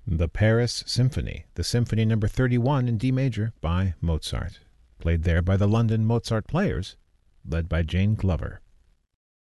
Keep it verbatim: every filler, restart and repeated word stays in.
The Paris Symphony, the Symphony Number thirty-one in D major by Mozart, played there by the London Mozart Players, led by Jane Glover.